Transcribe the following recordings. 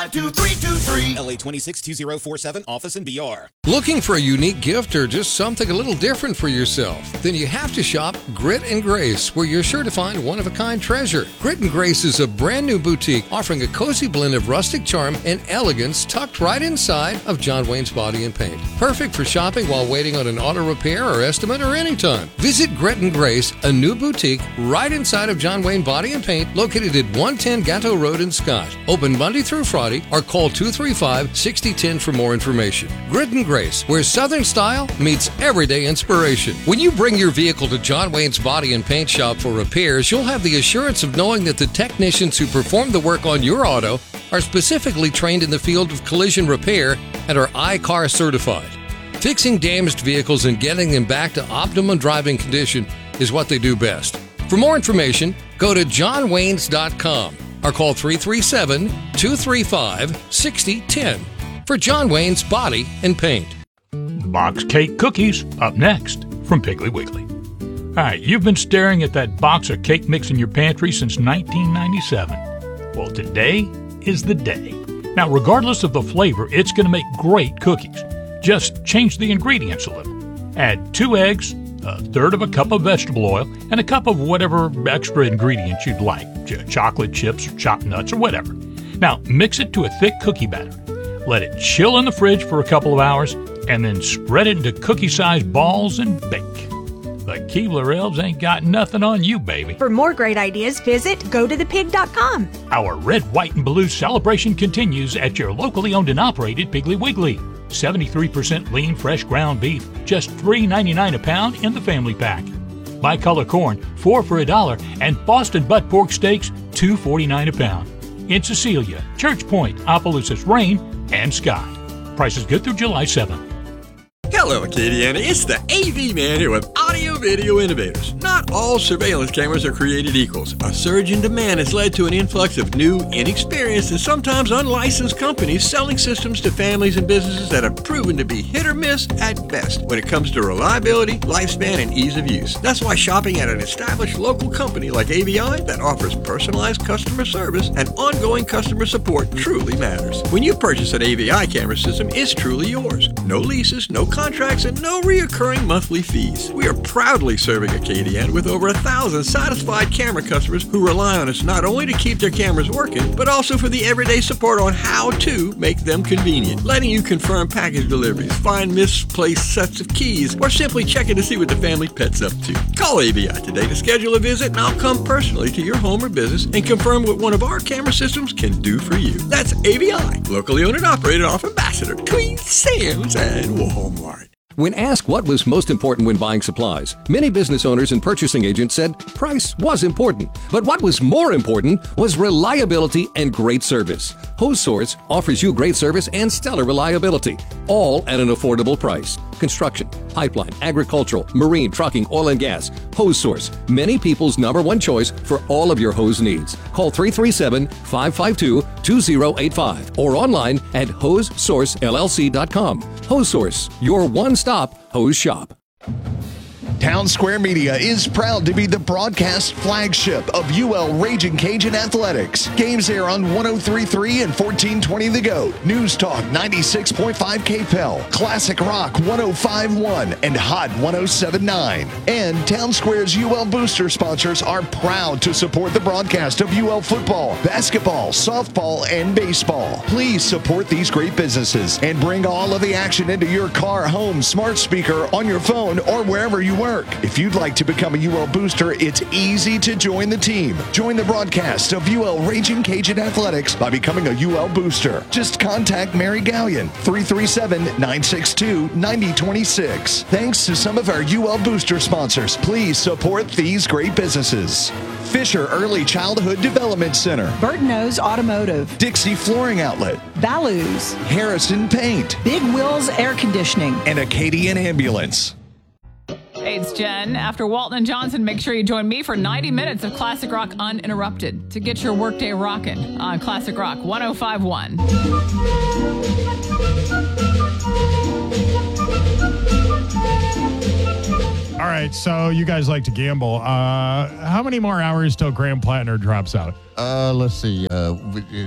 888-523-2323. LA 262047, office in BR. Looking for a unique gift or just something a little different for yourself? Then you have to shop Grit and Grace, where you're sure to find one-of-a-kind treasure. Grit and Grace is a brand new boutique offering a cozy blend of rustic charm and elegance tucked right inside of John Wayne's Body and Paint. Perfect for shopping while waiting on an auto repair or estimate or anytime. Visit Grit and Grace, a new boutique right inside of John Wayne Body and Paint, located at 110 Gatto Road in Scott. Open Monday through Friday, or call 235-6010 for more information. Grit and Grace, where Southern style meets everyday inspiration. When you bring your vehicle to John Wayne's Body and Paint Shop for repairs, you'll have the assurance of knowing that the technicians who perform the work on your auto are specifically trained in the field of collision repair and are I-CAR certified. Fixing damaged vehicles and getting them back to optimum driving condition is what they do best. For more information, go to johnwaynes.com or call 337-235-6010 for John Wayne's Body and Paint. Box cake cookies up next from Piggly Wiggly. All right, you've been staring at that box of cake mix in your pantry since 1997. Well, today is the day. Now, regardless of the flavor, it's going to make great cookies. Just change the ingredients a little. Add 2 eggs, a third of a cup of vegetable oil, and a cup of whatever extra ingredients you'd like, chocolate chips or chopped nuts or whatever. Now, mix it to a thick cookie batter. Let it chill in the fridge for a couple of hours, and then spread it into cookie-sized balls and bake. The Keebler Elves ain't got nothing on you, baby. For more great ideas, visit gotothepig.com. Our red, white, and blue celebration continues at your locally owned and operated Piggly Wiggly. 73% lean, fresh ground beef, just $3.99 a pound in the family pack. Bicolor corn, 4 for $1, and Boston butt pork steaks, $2.49 a pound. In Cecilia, Church Point, Opelousas, Rain, and Scott. Prices good through July 7th. Hello, Acadiana. It's the AV Man here with Audio Video Innovators. Not all surveillance cameras are created equals. A surge in demand has led to an influx of new, inexperienced, and sometimes unlicensed companies selling systems to families and businesses that have proven to be hit or miss at best when it comes to reliability, lifespan, and ease of use. That's why shopping at an established local company like AVI that offers personalized customer service and ongoing customer support truly matters. When you purchase an AVI camera system, it's truly yours. No leases, no contracts, and no reoccurring monthly fees. We are proudly serving Acadiana with over 1,000 satisfied camera customers who rely on us not only to keep their cameras working, but also for the everyday support on how to make them convenient. Letting you confirm package deliveries, find misplaced sets of keys, or simply checking to see what the family pet's up to. Call AVI today to schedule a visit, and I'll come personally to your home or business and confirm what one of our camera systems can do for you. That's AVI, locally owned and operated off Ambassador, Queens, Sam's, and Walmart. When asked what was most important when buying supplies, many business owners and purchasing agents said price was important. But what was more important was reliability and great service. Hose Source offers you great service and stellar reliability, all at an affordable price. Construction, pipeline, agricultural, marine, trucking, oil and gas. Hose Source, many people's #1 choice for all of your hose needs. Call 337-552-2085 or online at hosesourcellc.com. Hose Source, your one-stop hose shop. Town Square Media is proud to be the broadcast flagship of UL Raging Cajun Athletics. Games air on 103.3 and 1420 The Goat, News Talk 96.5 KPEL, Classic Rock 105.1, and Hot 107.9. And Town Square's UL Booster sponsors are proud to support the broadcast of UL football, basketball, softball, and baseball. Please support these great businesses and bring all of the action into your car, home, smart speaker, on your phone, or wherever you work. If you'd like to become a UL Booster, it's easy to join the team. Join the broadcast of UL Raging Cajun Athletics by becoming a UL Booster. Just contact Mary Gallion, 337-962-9026. Thanks to some of our UL Booster sponsors, please support these great businesses. Fisher Early Childhood Development Center, Burton-O's Automotive, Dixie Flooring Outlet, Values, Harrison Paint, Big Wheels Air Conditioning, and Acadian Ambulance. Hey, it's Jen. After Walton and Johnson, make sure you join me for 90 minutes of Classic Rock Uninterrupted to get your workday rocking on Classic Rock 105.1. All right, so you guys like to gamble. How many more hours till Graham Plattner drops out? Let's see. But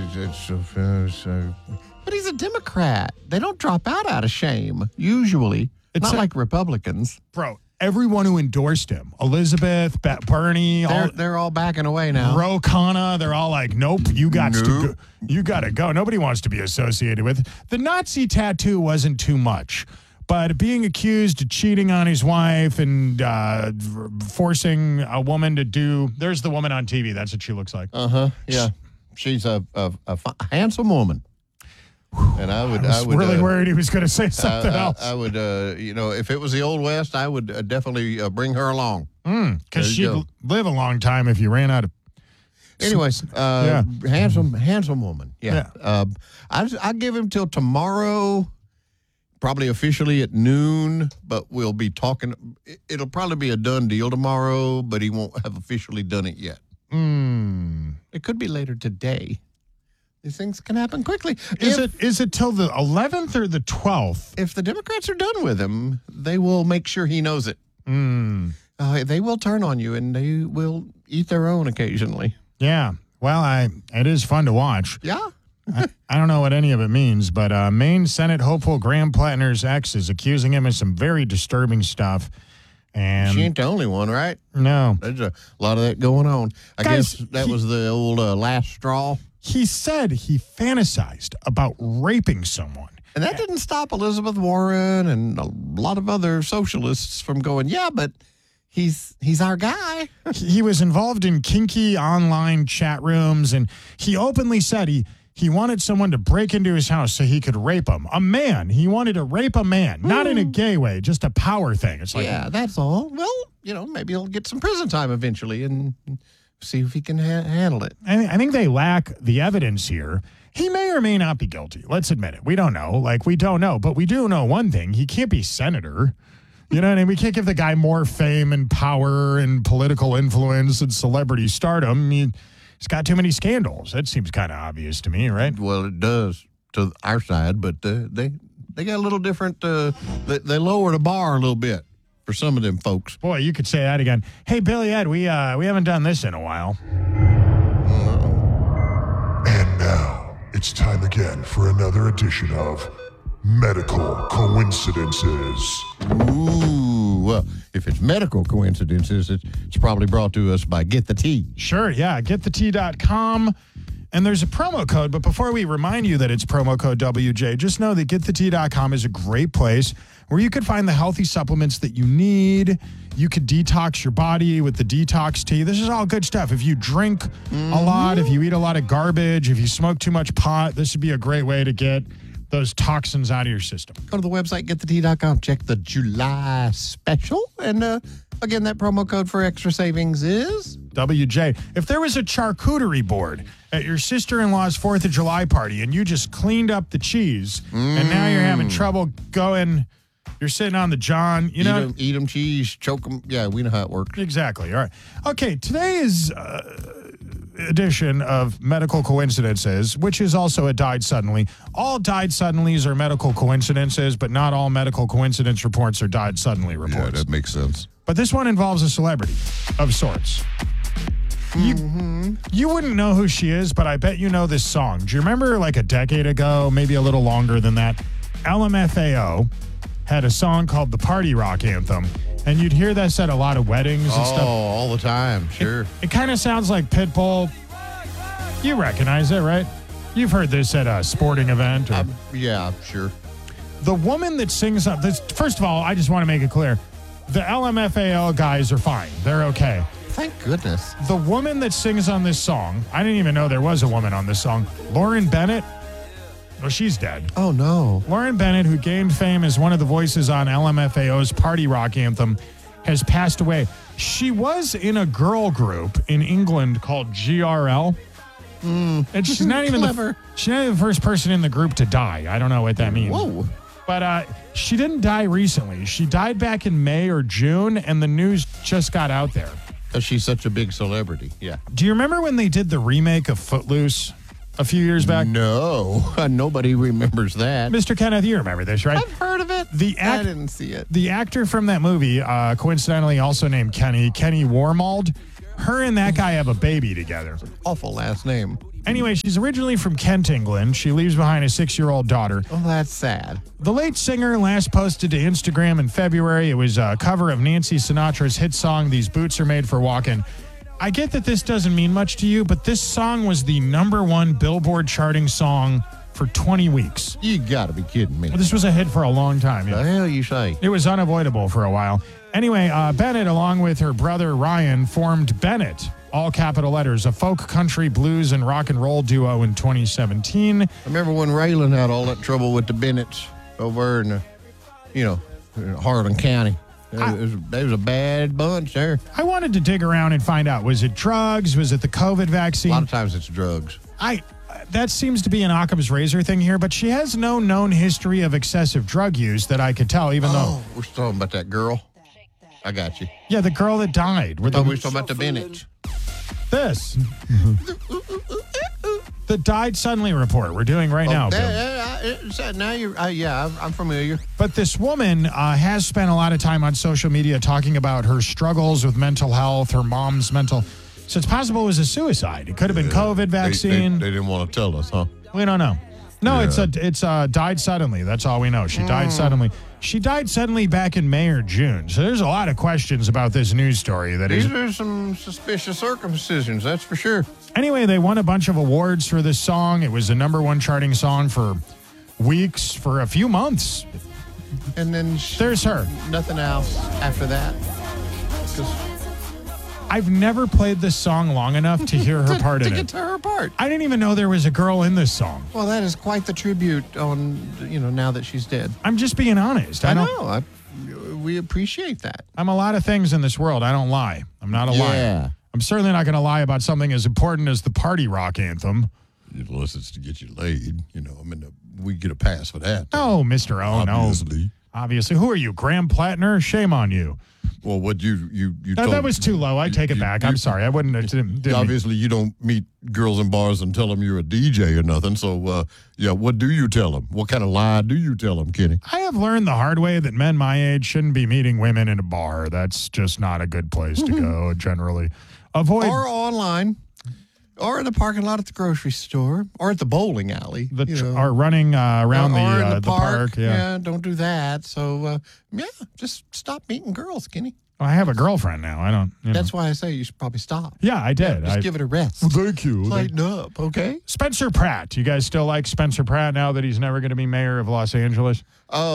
he's a Democrat. They don't drop out of shame, usually. It's not like Republicans. Bro, everyone who endorsed him, Elizabeth, Bernie, they're all backing away now. Ro Khanna, they're all like, nope, you got to go. You got to go. Nobody wants to be associated with. The Nazi tattoo wasn't too much. But being accused of cheating on his wife and forcing a woman to do... There's the woman on TV. That's what she looks like. Uh-huh. Yeah. She's a handsome woman. And I would really worried he was going to say something else. I would, if it was the Old West, I would definitely bring her along. Because she'd live a long time if you ran out of... Anyways, handsome woman. Yeah. I'll give him till tomorrow... Probably officially at noon, but we'll be talking. It'll probably be a done deal tomorrow, but he won't have officially done it yet. It could be later today. These things can happen quickly. Is it till the 11th or the 12th? If the Democrats are done with him, they will make sure he knows it. They will turn on you, and they will eat their own occasionally. Yeah. Well, it is fun to watch. Yeah. I don't know what any of it means, but Maine Senate hopeful Graham Plattner's ex is accusing him of some very disturbing stuff. And she ain't the only one, right? No. There's a lot of that going on. I guess that was the old last straw. He said he fantasized about raping someone. And that didn't stop Elizabeth Warren and a lot of other socialists from going, yeah, but he's our guy. He was involved in kinky online chat rooms, and he openly said he wanted someone to break into his house so he could rape him. A man. He wanted to rape a man. Not in a gay way, just a power thing. It's like, yeah, that's all. Well, maybe he'll get some prison time eventually and see if he can handle it. I think they lack the evidence here. He may or may not be guilty. Let's admit it. We don't know. We don't know. But we do know one thing. He can't be senator. You know what I mean? We can't give the guy more fame and power and political influence and celebrity stardom. He's got too many scandals. That seems kind of obvious to me, right? Well, it does to our side, but they got a little different. They lower the bar a little bit for some of them folks. Boy, you could say that again. Hey, Billy Ed, we haven't done this in a while. And now it's time again for another edition of Medical Coincidences. Ooh, well, if it's medical coincidences, it's probably brought to us by Get the Tea. Sure, yeah, getthetea.com. And there's a promo code, but before we remind you that it's promo code WJ, just know that getthetea.com is a great place where you can find the healthy supplements that you need. You could detox your body with the detox tea. This is all good stuff. If you drink a lot, if you eat a lot of garbage, if you smoke too much pot, this would be a great way to get those toxins out of your system. Go to the website, getthetea.com. Check the July special. And again, that promo code for extra savings is WJ. If there was a charcuterie board at your sister-in-law's 4th of July party and you just cleaned up the cheese and now you're having trouble going, you're sitting on the John, you know. Eat them cheese, choke them. Yeah, we know how it works. Exactly. All right. Okay, today's edition of Medical Coincidences, which is also a Died Suddenly. All Died Suddenlies are medical coincidences, but not all medical coincidence reports are Died Suddenly reports. Yeah, that makes sense. But this one involves a celebrity of sorts. You wouldn't know who she is, but I bet you know this song. Do you remember like a decade ago, maybe a little longer than that, LMFAO had a song called the Party Rock Anthem, and you'd hear that at a lot of weddings and stuff. Oh, all the time, sure. It kind of sounds like Pitbull. You recognize it, right? You've heard this at a sporting event. Or... yeah, sure. The woman that sings up this, first of all, I just want to make it clear, the LMFAO guys are fine. They're okay. Thank goodness. The woman that sings on this song, I didn't even know there was a woman on this song, Lauren Bennett. Well, she's dead. Oh, no. Lauren Bennett, who gained fame as one of the voices on LMFAO's Party Rock Anthem, has passed away. She was in a girl group in England called GRL. And she's not even the first person in the group to die. I don't know what that means. Whoa. But she didn't die recently. She died back in May or June, and the news just got out there. Because she's such a big celebrity, yeah. Do you remember when they did the remake of Footloose? a few years back? No, nobody remembers that. Mr. Kenneth, you remember this, right? I've heard of it. I didn't see it. The actor from that movie, coincidentally also named Kenny Wormald, her and that guy have a baby together. Awful last name. Anyway, she's originally from Kent, England. She leaves behind a 6-year-old daughter. Oh, that's sad. The late singer last posted to Instagram in February. It was a cover of Nancy Sinatra's hit song, These Boots Are Made for Walking. I get that this doesn't mean much to you, but this song was the #1 Billboard charting song for 20 weeks. You got to be kidding me. This was a hit for a long time. The hell you say? It was unavoidable for a while. Anyway, Bennett, along with her brother Ryan, formed Bennett, all capital letters, a folk, country, blues, and rock and roll duo in 2017. I remember when Raylan had all that trouble with the Bennetts over in, Harlan County. There was a bad bunch there. I wanted to dig around and find out, was it drugs? Was it the COVID vaccine? A lot of times it's drugs. That seems to be an Occam's razor thing here, but she has no known history of excessive drug use that I could tell, even though... We're talking about that girl. I got you. Yeah, the girl that died. We were talking about the Bennett. This. The died suddenly report we're doing right now. I'm familiar. But this woman has spent a lot of time on social media talking about her struggles with mental health, her mom's mental... So it's possible it was a suicide. It could have been COVID vaccine. They didn't want to tell us, huh? We don't know. No, it's died suddenly. That's all we know. She died suddenly. She died suddenly back in May or June. So there's a lot of questions about this news story. These are some suspicious circumcisions, that's for sure. Anyway, they won a bunch of awards for this song. It was the #1 charting song for weeks, for a few months. And then there's her. Nothing else after that. I've never played this song long enough to hear her part in it. To get to her part. I didn't even know there was a girl in this song. Well, that is quite the tribute on, now that she's dead. I'm just being honest. I know. We appreciate that. I'm a lot of things in this world. I don't lie. I'm not a liar. I'm certainly not going to lie about something as important as the party rock anthem. Unless it's to get you laid. We get a pass for that. No, Mr. O, obviously. No. Obviously. Who are you, Graham Plattner? Shame on you. Well, what you that was too low. I take it back. I'm sorry. I wouldn't. Obviously, you don't meet girls in bars and tell them you're a DJ or nothing. So, what do you tell them? What kind of lie do you tell them, Kenny? I have learned the hard way that men my age shouldn't be meeting women in a bar. That's just not a good place to go, generally. Avoid. Or online. Or in the parking lot at the grocery store. Or at the bowling alley. Or running around the park. Yeah, don't do that. So, just stop meeting girls, Kenny. Well, I have a girlfriend now. I don't. That's why I say you should probably stop. Yeah, I did. Just give it a rest. Well, thank you. Lighten up, okay? Spencer Pratt. You guys still like Spencer Pratt now that he's never going to be mayor of Los Angeles? Oh,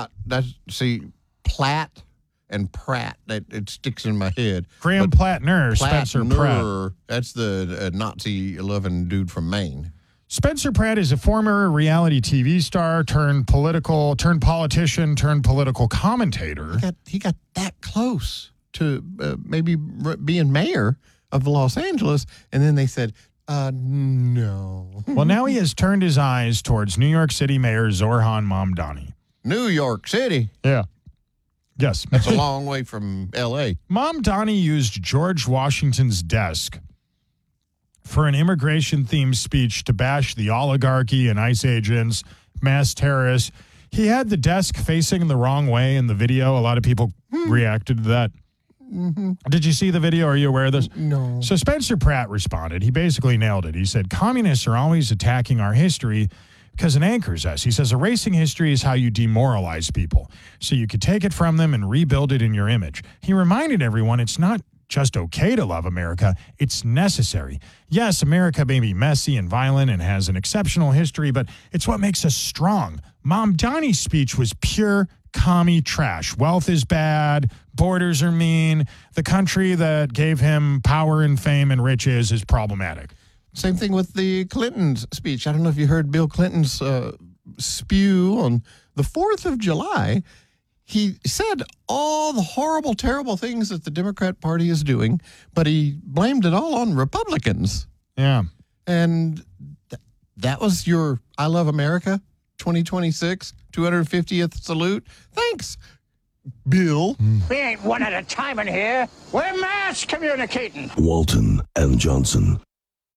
Platt and Pratt. It sticks in my head. Graham Plattner, Spencer Pratt. That's the Nazi-loving dude from Maine. Spencer Pratt is a former reality TV star turned politician turned political commentator. He got that close to maybe being mayor of Los Angeles, and then they said, no. Well, now he has turned his eyes towards New York City Mayor Zoran Mamdani. New York City? Yeah. Yes. That's a long way from L.A. Mamdani used George Washington's desk for an immigration-themed speech to bash the oligarchy and ICE agents, mass terrorists. He had the desk facing the wrong way in the video. A lot of people reacted to that. Mm-hmm. Did you see the video? Are you aware of this? No. So Spencer Pratt responded. He basically nailed it. He said, communists are always attacking our history because it anchors us. He says, erasing history is how you demoralize people. So you could take it from them and rebuild it in your image. He reminded everyone it's not just okay to love America, it's necessary. Yes, America may be messy and violent and has an exceptional history, but it's what makes us strong. Mamdani's speech was pure commie trash. Wealth is bad, borders are mean, the country that gave him power and fame and riches is problematic. Same thing with the Clinton's speech. I don't know if you heard Bill Clinton's spew on the 4th of July. He said all the horrible, terrible things that the Democrat Party is doing, but he blamed it all on Republicans. Yeah. And that was your I Love America 2026 250th salute. Thanks, Bill. We ain't one at a time in here. We're mass communicating. Walton and Johnson.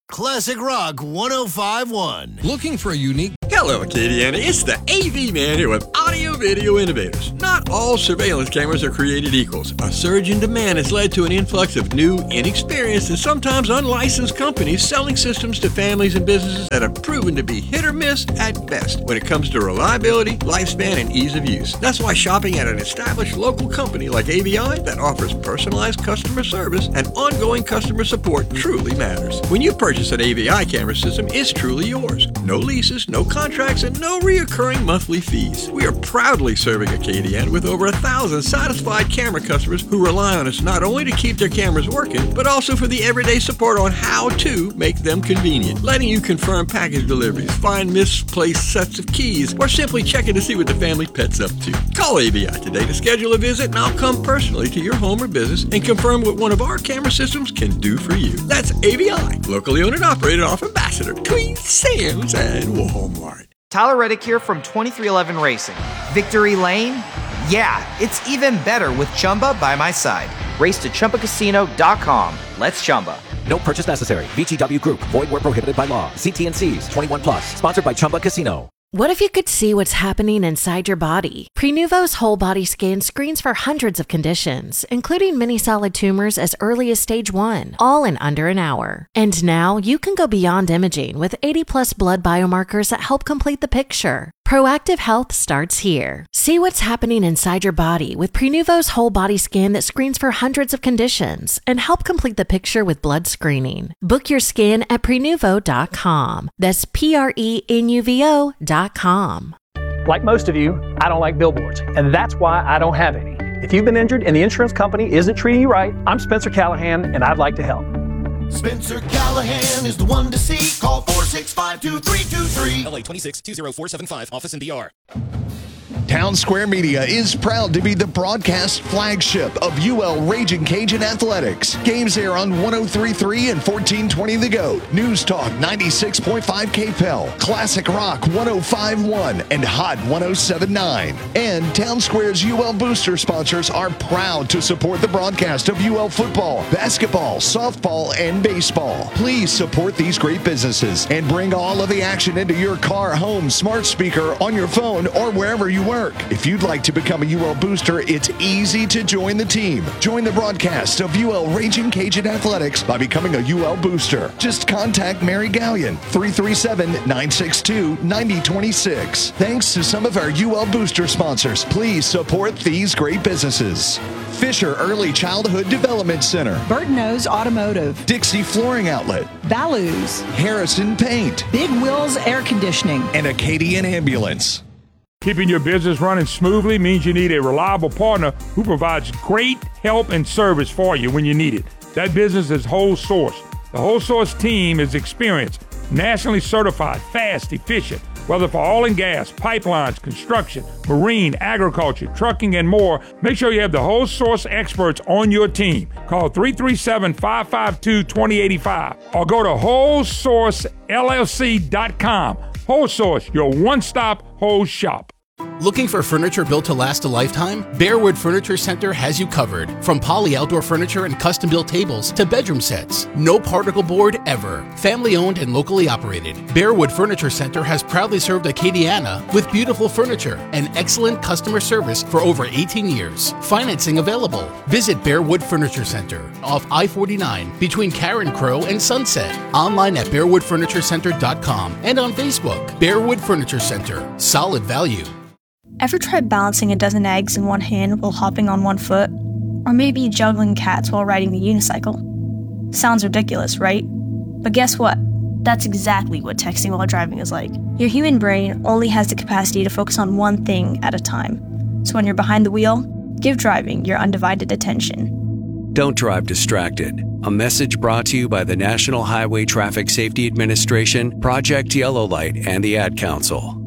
Classic Rock 105.1. Looking for a unique... Hello, Acadiana. It's the AV Man here with Audio Video Innovators. Not all surveillance cameras are created equals. A surge in demand has led to an influx of new, inexperienced, and sometimes unlicensed companies selling systems to families and businesses that have proven to be hit or miss at best when it comes to reliability, lifespan, and ease of use. That's why shopping at an established local company like AVI that offers personalized customer service and ongoing customer support truly matters. When you purchase an AVI camera system, it's truly yours. No leases, no contracts, and no reoccurring monthly fees. We are proudly serving Acadiana with over 1,000 satisfied camera customers who rely on us not only to keep their cameras working, but also for the everyday support on how to make them convenient, letting you confirm package deliveries, find misplaced sets of keys, or simply checking to see what the family pet's up to. Call AVI today to schedule a visit, and I'll come personally to your home or business and confirm what one of our camera systems can do for you. That's AVI, locally owned and operated off Ambassador, Tweed, Sam's, and Walmart. Tyler Reddick here from 2311 Racing. Victory Lane? Yeah, it's even better with Chumba by my side. Race to ChumbaCasino.com. Let's Chumba. No purchase necessary. VGW Group. Void where prohibited by law. See T&Cs. 21 plus. Sponsored by Chumba Casino. What if you could see what's happening inside your body? Prenuvo's whole body scan screens for hundreds of conditions, including many solid tumors as early as stage 1, all in under an hour. And now you can go beyond imaging with 80+ blood biomarkers that help complete the picture. Proactive health starts here. See what's happening inside your body with Prenuvo's whole body scan that screens for hundreds of conditions and help complete the picture with blood screening. Book your scan at Prenuvo.com. That's Prenuvo.com. Like most of you, I don't like billboards, and that's why I don't have any. If you've been injured and the insurance company isn't treating you right, I'm Spencer Callahan, and I'd like to help. Spencer Callahan is the one to see. Call 465-2323. LA 26-20475. Office in DR. Town Square Media is proud to be the broadcast flagship of UL Raging Cajun Athletics. Games air on 103.3 and 1420 The Goat, News Talk 96.5 KPEL, Classic Rock 105.1, and Hot 107.9. And Town Square's UL Booster sponsors are proud to support the broadcast of UL football, basketball, softball, and baseball. Please support these great businesses and bring all of the action into your car, home, smart speaker, on your phone, or wherever you work. If you'd like to become a UL Booster, it's easy to join the team. Join the broadcast of UL Raging Cajun Athletics by becoming a UL Booster. Just contact Mary Gallion, 337-962-9026. Thanks to some of our UL Booster sponsors, please support these great businesses. Fisher Early Childhood Development Center, Burton-O's Automotive, Dixie Flooring Outlet, Balloos, Harrison Paint, Big Wheels Air Conditioning, and Acadian Ambulance. Keeping your business running smoothly means you need a reliable partner who provides great help and service for you when you need it. That business is Whole Source. The Whole Source team is experienced, nationally certified, fast, efficient. Whether for oil and gas, pipelines, construction, marine, agriculture, trucking, and more, make sure you have the Whole Source experts on your team. Call 337-552-2085 or go to WholeSourceLLC.com. Whole Source, your one-stop whole shop. Looking for furniture built to last a lifetime? Bearwood Furniture Center has you covered. From poly outdoor furniture and custom-built tables to bedroom sets. No particle board ever. Family-owned and locally operated. Bearwood Furniture Center has proudly served Acadiana with beautiful furniture and excellent customer service for over 18 years. Financing available. Visit Bearwood Furniture Center off I-49 between Karen Crow and Sunset. Online at BearwoodFurnitureCenter.com and on Facebook. Bearwood Furniture Center. Solid value. Ever tried balancing a dozen eggs in one hand while hopping on one foot? Or maybe juggling cats while riding the unicycle? Sounds ridiculous, right? But guess what? That's exactly what texting while driving is like. Your human brain only has the capacity to focus on one thing at a time. So when you're behind the wheel, give driving your undivided attention. Don't drive distracted. A message brought to you by the National Highway Traffic Safety Administration, Project Yellow Light, and the Ad Council.